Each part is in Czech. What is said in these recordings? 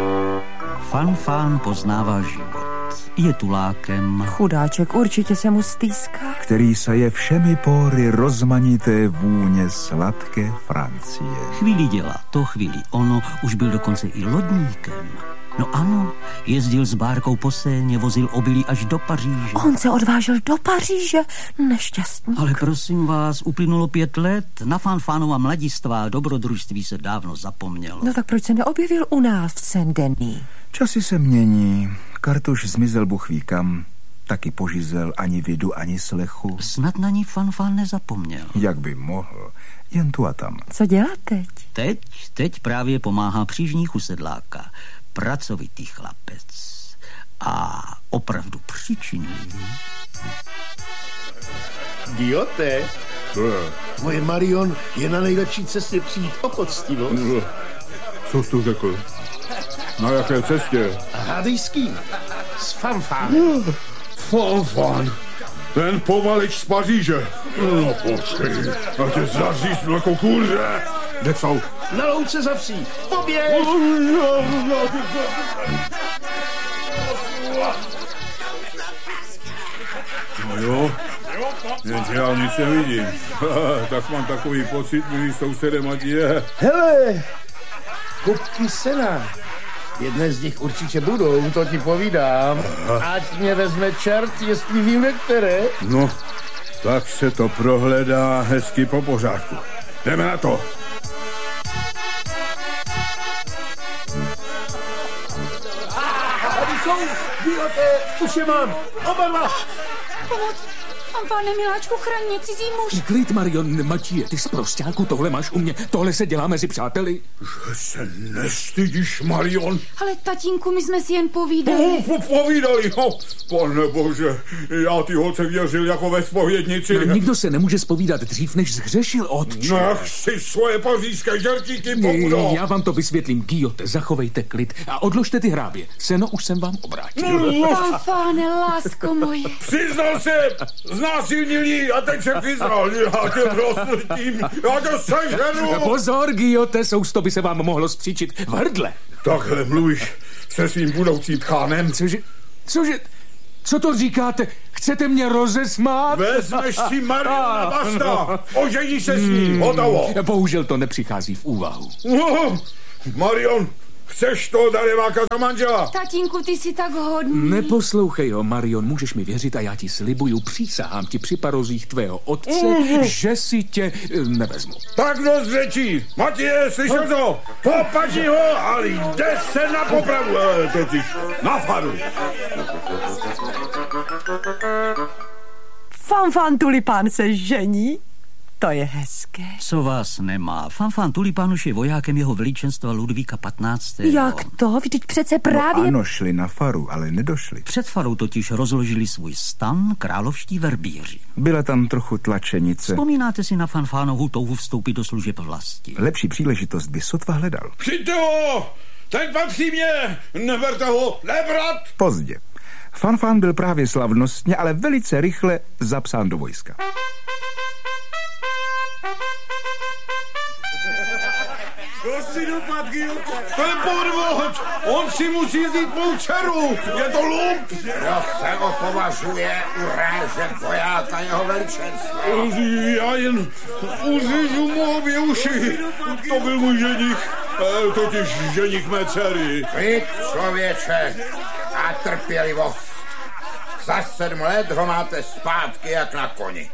Fanfán poznává život. Je tulákem. Chudáček, určitě se mu stýská. Který saje všemi pory rozmanité vůně sladké Francie. Chvíli dělá to, chvíli ono, už byl dokonce i lodníkem. No ano, jezdil s bárkou po Séně, vozil obilí až do Paříže. On se odvážel do Paříže, nešťastník. Ale prosím vás, uplynulo 5 let, na Fanfánova mladistvá dobrodružství se dávno zapomnělo. No tak proč se neobjevil u nás v Saint-Denis? Časy se mění, Kartuš zmizel Bůh ví kam, taky požizel ani vidu, ani slechu. Snad na ní Fanfán nezapomněl. Jak by mohl, jen tu a tam. Co dělá teď? Teď právě pomáhá přížníku sedláka. Pracovitý chlapec a opravdu přičinlivý. Giote, moje Marion je na nejlepší cestě přijít o poctivost. Co jsi tu řekl? Na jaké cestě? Hádej s kým? S Fanfánem. Fanfán, ten povalič z Paříže. No počkej, a tě zaříznu jako kůře. Kde jsou? Na louce za vsí. Poběž! No jo, jenže já nic nevidím. Tak mám takový pocit, že sousedem ať je. Hele, kupky sena. Jedné z nich určitě budou, to ti povídám. Ať mě vezme čert, jestli víme které. No, tak se to prohledá hezky po pořádku. Jdeme na to. Tady jsou, Giote, už je mám, oba dva. Pomoc, Fanfáne, miláčku, chraň mě, cizí muž. Klid, Marion, Mačie, ty z prosťáku, tohle máš u mě, tohle se dělá mezi přáteli. Že se nestydíš, Marion? Ale tatínku, my jsme si jen povídali. Povídali, no. Pane bože, já ty holce věřil jako ve zpovědnici. No, nikdo se nemůže zpovídat dřív, než zhřešil, otče. Nech si svoje pařížské žertíky, pokud. Já vám to vysvětlím, Giote, zachovejte klid a odložte ty hrábě. Seno už jsem vám obrátil. Fanfáne, lásko moje. Přiznal se, znásilnil jí a teď se přiznal. Já tě rozletím, já to seženu. Pozor, Giote, sousto by se vám mohlo spříčit v hrdle. Takhle mluvíš se svým budoucím tchánem. Cože? Co to říkáte? Chcete mě rozesmát? Vezmeš si Mariona basta. Oženíš se s ním, hotovo. Bohužel to nepřichází v úvahu. Marion, chceš toho dareváka za manžela? Tatínku, ty jsi tak hodný. Neposlouchej ho, Marion, můžeš mi věřit a já ti slibuju, přísahám ti při parozích tvého otce, že si tě nevezmu. Tak dost řečí. Matěje, slyšel to? Popadni ho, ale jde se na popravu, totiž na faru. Fanfán Tulipán se žení? To je hezké. Co vás nemá? Fanfán Tulipán už je vojákem jeho veličenstva Ludvíka 15. Jak to? Vždyť přece právě... No ano, šli na faru, ale nedošli. Před farou totiž rozložili svůj stan královští verbíři. Byla tam trochu tlačenice. Vzpomínáte si na Fanfánovu touhu vstoupit do služeb vlasti? Lepší příležitost by sotva hledal. Přijďte ho! Ten patří mě! Neberte ho! Nebrat! Pozdě. Fanfán byl právě slavnostně, ale velice rychle zapsán do vojska. To si dopad, Giote. To je podvod. On si musí vzít mou dceru. Je to lump. Kdo se ho považuje urážet vojáka jeho veličenstva? Já jen uřížu mu obě uši. To byl můj ženich. Totiž ženich mé dcery. Klid, člověče, a trpělivost. Za 7 let ho máte zpátky jak na koni.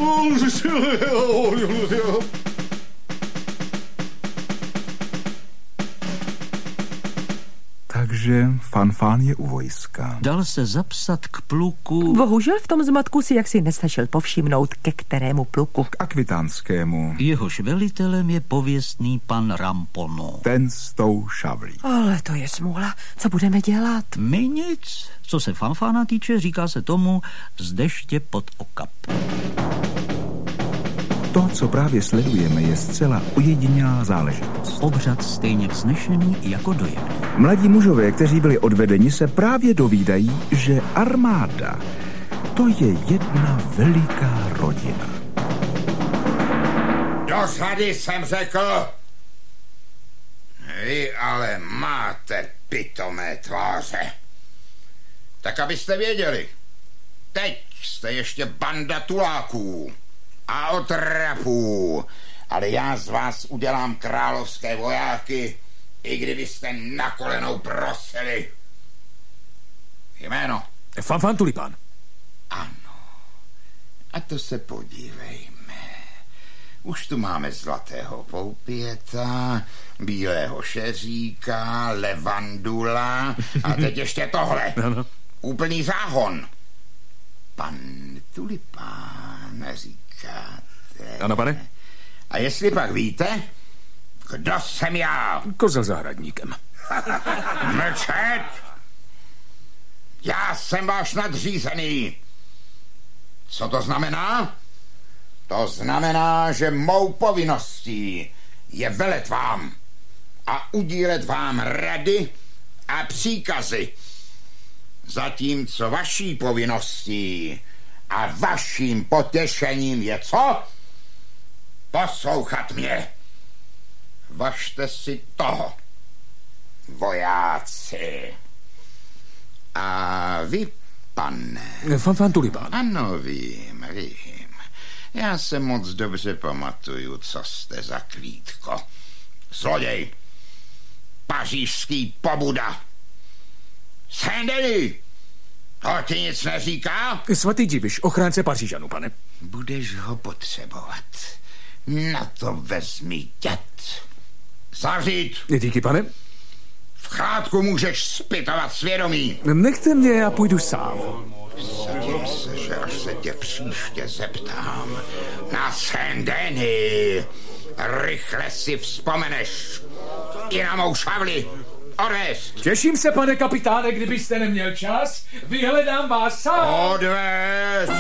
Takže Fanfán je u vojska. Dal se zapsat k pluku. Bohužel v tom zmatku si jaksi nestačil povšimnout, ke kterému pluku. K akvitánskému. Jehož velitelem je pověstný pan Rampono. Ten s tou šavlí. Ale to je smůla. Co budeme dělat? My nic. Co se Fanfána týče, říká se tomu z deště pod okap. To, co právě sledujeme, je zcela ojedinělá záležitost. Obřad stejně vznešený jako dojemný. Mladí mužové, kteří byli odvedeni, se právě dovídají, že armáda to je jedna veliká rodina. Do řady jsem řekl. Vy ale máte pitomé tváře. Tak abyste věděli, teď jste ještě banda tuláků a otrapů, ale já z vás udělám královské vojáky, i kdybyste na kolenou prosili. Jméno? Fanfan Tulipán. Ano. A to se podívejme. Už tu máme zlatého poupěta, bílého šeříka, levandula a teď ještě tohle. Ano. Úplný záhon. Pan Tulipán, říkáte? Ano, pane. A jestli pak víte, kdo jsem já? Kozel zahradníkem. Mlčet! Já jsem váš nadřízený. Co to znamená? To znamená, že mou povinností je velet vám a udílet vám rady a příkazy. Zatímco vaší povinností a vaším potěšením je co? Poslouchat mě. Važte si toho, vojáci. A vy, pane... Fanfan Tulipán. Ano, vím. Já se moc dobře pamatuju, co jste za klítko. Zloděj, pařížský pobuda. Saint-Denis, to ti nic neříká? Svatý Diviš, ochránce Pařížanů, pane. Budeš ho potřebovat. Na to vezmi dět. Zavřít. Díky, pane. V chládku můžeš zpytovat svědomí. Nechte mě, já půjdu sám. Sadím se, že až se tě příště zeptám na Saint-Denis, rychle si vzpomeneš i na mou šavli. Odvést. Těším se, pane kapitáne, kdybyste neměl čas, vyhledám vás sám. Odvést.